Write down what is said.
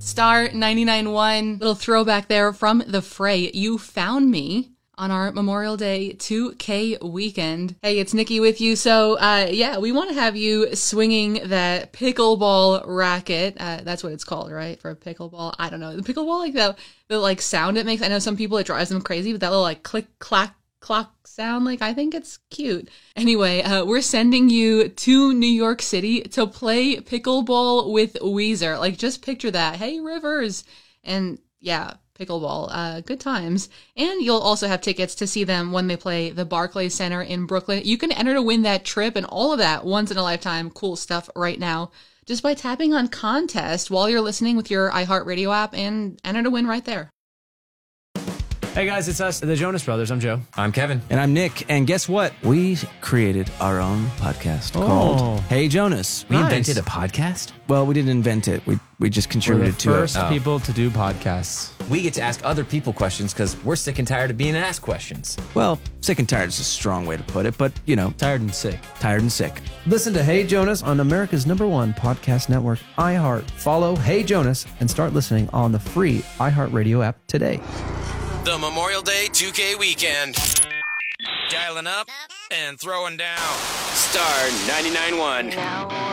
Star 99.1, little throwback there from The Fray. You found me on our Memorial Day 2K weekend. Hey, it's Nikki with you. So, we want to have you swinging that pickleball racket. That's what it's called, right? For a pickleball. I don't know. The pickleball, like the like sound it makes. I know some people, it drives them crazy, but that little like click, clack, clock sound, like, I think it's cute. Anyway, we're sending you to New York City to play pickleball with Weezer. Like, just picture that. Hey, Rivers. And yeah, pickleball, good times. And you'll also have tickets to see them when they play the Barclays Center in Brooklyn. You can enter to win that trip and all of that once in a lifetime cool stuff right now just by tapping on contest while you're listening with your iHeartRadio app, and enter to win right there. Hey guys, it's us, the Jonas Brothers. I'm Joe. I'm Kevin. And I'm Nick. And guess what? We created our own podcast called Hey Jonas. We invented a podcast? Well, we didn't invent it. We just contributed to it. We're the first people to do podcasts. We get to ask other people questions because we're sick and tired of being asked questions. Well, sick and tired is a strong way to put it, but, you know. Tired and sick. Tired and sick. Listen to Hey Jonas on America's #1 podcast network, iHeart. Follow Hey Jonas and start listening on the free iHeartRadio app today. The Memorial Day 2K weekend. Dialing up and throwing down. Star 99.1.